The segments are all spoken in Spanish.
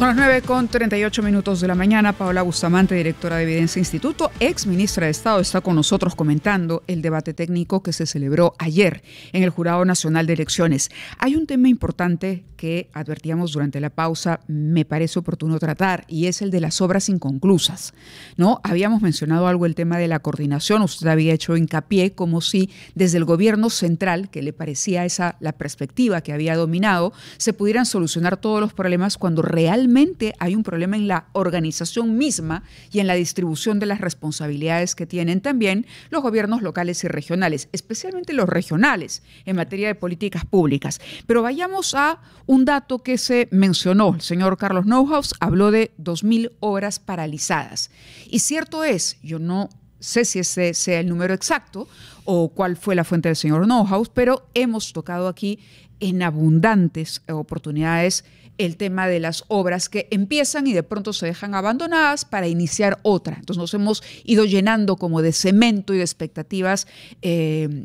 Son las 9:38 de la mañana. Paola Bustamante, directora de Evidencia Instituto, ex ministra de Estado, está con nosotros comentando el debate técnico que se celebró ayer en el Jurado Nacional de Elecciones. Hay un tema importante que advertíamos durante la pausa, me parece oportuno tratar, y es el de las obras inconclusas, ¿no? Habíamos mencionado algo, el tema de la coordinación. Usted había hecho hincapié como si desde el gobierno central, que le parecía esa la perspectiva que había dominado, se pudieran solucionar todos los problemas cuando realmente hay un problema en la organización misma y en la distribución de las responsabilidades que tienen también los gobiernos locales y regionales, especialmente los regionales en materia de políticas públicas. Pero vayamos a un dato que se mencionó. El señor Carlos Neuhaus habló de 2.000 obras paralizadas. Y cierto es, yo no sé si ese sea el número exacto o cuál fue la fuente del señor Neuhaus, pero hemos tocado aquí en abundantes oportunidades el tema de las obras que empiezan y de pronto se dejan abandonadas para iniciar otra. Entonces nos hemos ido llenando como de cemento y de expectativas, de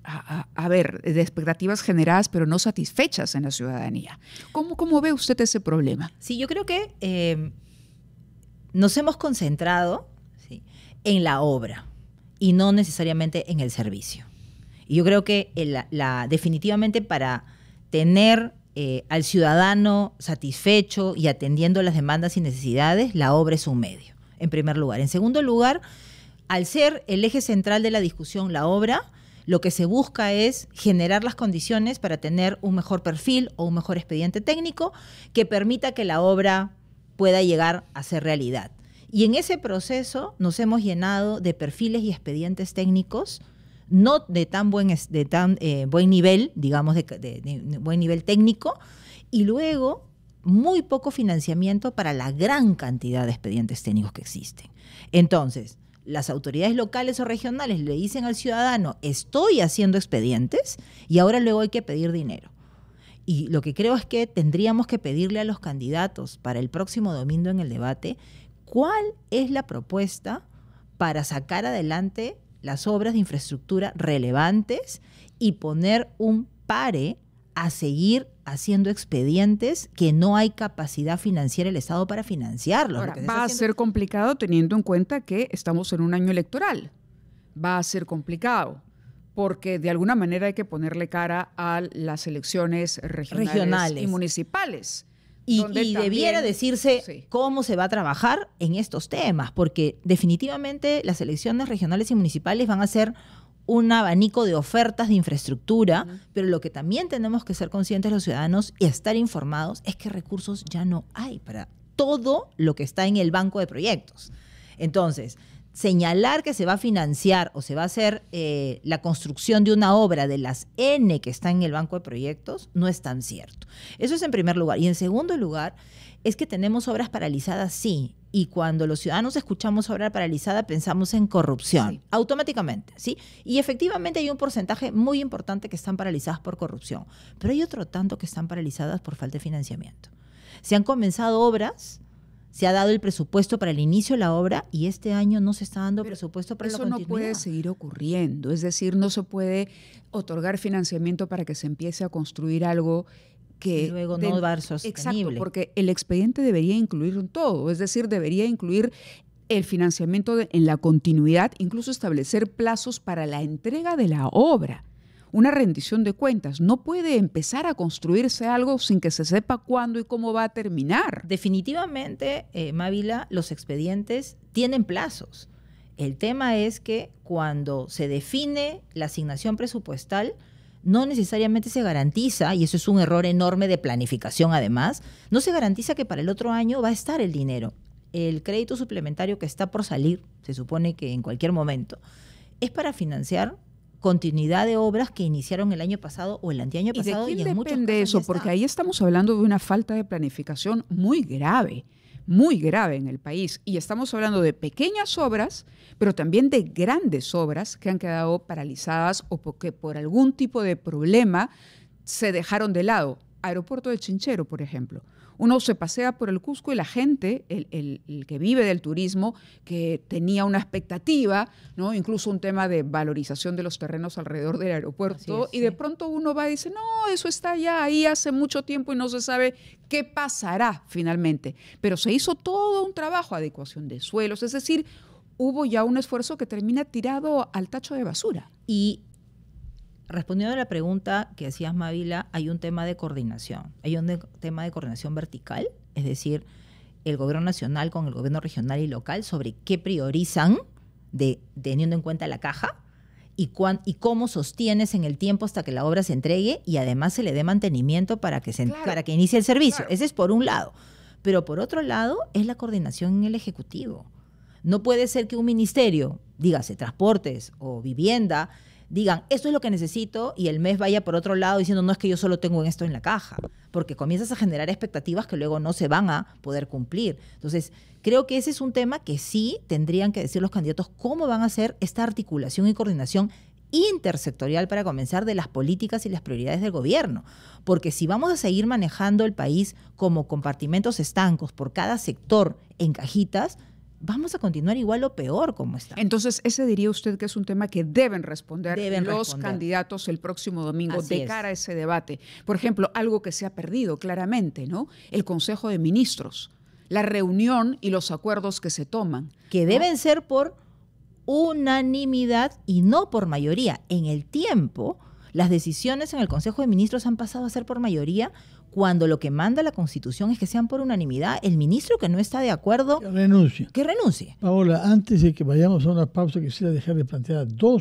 expectativas generadas pero no satisfechas en la ciudadanía. ¿Cómo ve usted ese problema? Sí, yo creo que nos hemos concentrado, ¿sí?, en la obra y no necesariamente en el servicio. Y yo creo que definitivamente para tener al ciudadano satisfecho y atendiendo las demandas y necesidades, la obra es un medio, en primer lugar. En segundo lugar, al ser el eje central de la discusión la obra, lo que se busca es generar las condiciones para tener un mejor perfil o un mejor expediente técnico que permita que la obra pueda llegar a ser realidad. Y en ese proceso nos hemos llenado de perfiles y expedientes técnicos no de tan buen nivel, digamos, de buen nivel técnico, y luego muy poco financiamiento para la gran cantidad de expedientes técnicos que existen. Entonces, las autoridades locales o regionales le dicen al ciudadano, estoy haciendo expedientes y ahora luego hay que pedir dinero. Y lo que creo es que tendríamos que pedirle a los candidatos para el próximo domingo en el debate, ¿cuál es la propuesta para sacar adelante las obras de infraestructura relevantes y poner un pare a seguir haciendo expedientes que no hay capacidad financiera el Estado para financiarlos? Ahora, va a ser complicado teniendo en cuenta que estamos en un año electoral. Va a ser complicado porque de alguna manera hay que ponerle cara a las elecciones regionales. Y municipales. Y debiera decirse, sí, cómo se va a trabajar en estos temas, porque definitivamente las elecciones regionales y municipales van a ser un abanico de ofertas de infraestructura, pero lo que también tenemos que ser conscientes los ciudadanos y estar informados es que recursos ya no hay para todo lo que está en el banco de proyectos. Entonces, señalar que se va a financiar o se va a hacer la construcción de una obra de las N que está en el banco de proyectos no es tan cierto. Eso es en primer lugar. Y en segundo lugar, es que tenemos obras paralizadas, sí. Y cuando los ciudadanos escuchamos obra paralizada, pensamos en corrupción, sí, automáticamente, ¿sí? Y efectivamente hay un porcentaje muy importante que están paralizadas por corrupción. Pero hay otro tanto que están paralizadas por falta de financiamiento. Se han comenzado obras, se ha dado el presupuesto para el inicio de la obra y este año no se está dando presupuesto para la continuidad. Eso no puede seguir ocurriendo, es decir, no se puede otorgar financiamiento para que se empiece a construir algo que y luego no va a ser sostenible. Exacto, porque el expediente debería incluir todo, es decir, debería incluir el financiamiento en la continuidad, incluso establecer plazos para la entrega de la obra. Una rendición de cuentas. No puede empezar a construirse algo sin que se sepa cuándo y cómo va a terminar. Definitivamente, Mávila, los expedientes tienen plazos. El tema es que cuando se define la asignación presupuestal, no necesariamente se garantiza, y eso es un error enorme de planificación además, no se garantiza que para el otro año va a estar el dinero. El crédito suplementario que está por salir, se supone que en cualquier momento, es para financiar continuidad de obras que iniciaron el año pasado o el anteaño pasado. ¿Y de quién depende eso? Porque ahí estamos hablando de una falta de planificación muy grave en el país. Y estamos hablando de pequeñas obras, pero también de grandes obras que han quedado paralizadas o porque por algún tipo de problema se dejaron de lado. aeropuerto de Chinchero, por ejemplo. Uno se pasea por el Cusco y la gente, el que vive del turismo, que tenía una expectativa, ¿no? Incluso un tema de valorización de los terrenos alrededor del aeropuerto, y de pronto uno va y dice, no, eso está ya ahí hace mucho tiempo y no se sabe qué pasará finalmente. Pero se hizo todo un trabajo, adecuación de suelos, es decir, hubo ya un esfuerzo que termina tirado al tacho de basura. Y respondiendo a la pregunta que hacías, Mávila, hay un tema de coordinación. Hay un tema de coordinación vertical, es decir, el gobierno nacional con el gobierno regional y local sobre qué priorizan, teniendo en cuenta la caja, y cómo sostienes en el tiempo hasta que la obra se entregue y además se le dé mantenimiento para que inicie el servicio. Claro. Ese es por un lado. Pero por otro lado es la coordinación en el Ejecutivo. No puede ser que un ministerio, dígase transportes o vivienda, digan, esto es lo que necesito, y el mes vaya por otro lado diciendo, no, es que yo solo tengo esto en la caja, porque comienzas a generar expectativas que luego no se van a poder cumplir. Entonces, creo que ese es un tema que sí tendrían que decir los candidatos cómo van a hacer esta articulación y coordinación intersectorial para comenzar de las políticas y las prioridades del gobierno. Porque si vamos a seguir manejando el país como compartimentos estancos por cada sector en cajitas, vamos a continuar igual o peor como está. Entonces, ese diría usted que es un tema que deben responder los candidatos el próximo domingo cara a ese debate. Por ejemplo, algo que se ha perdido claramente, ¿no? El Consejo de Ministros, la reunión y los acuerdos que se toman. Que deben ser por unanimidad y no por mayoría. En el tiempo, las decisiones en el Consejo de Ministros han pasado a ser por mayoría cuando lo que manda la Constitución es que sean por unanimidad. El ministro que no está de acuerdo... Que renuncie. Paola, antes de que vayamos a una pausa, quisiera dejar de plantear dos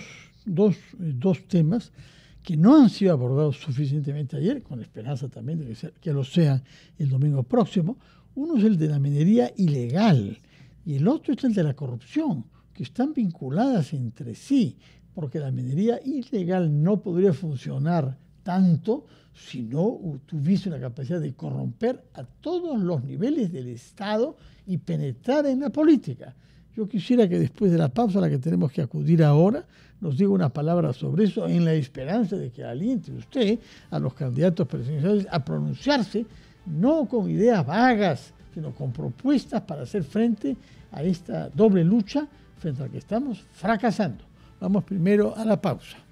temas que no han sido abordados suficientemente ayer, con esperanza también de que lo sean el domingo próximo. Uno es el de la minería ilegal y el otro es el de la corrupción, que están vinculadas entre sí, porque la minería ilegal no podría funcionar tanto si no tuviese una capacidad de corromper a todos los niveles del Estado y penetrar en la política. Yo quisiera que después de la pausa a la que tenemos que acudir ahora, nos diga una palabra sobre eso, en la esperanza de que aliente usted a los candidatos presidenciales a pronunciarse, no con ideas vagas, sino con propuestas para hacer frente a esta doble lucha frente a la que estamos fracasando. Vamos primero a la pausa.